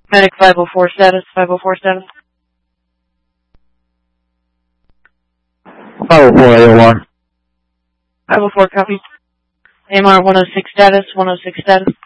Medic 504 status, 504 status. 504 AOR. 504 copy. AMR 106 status, 106 status.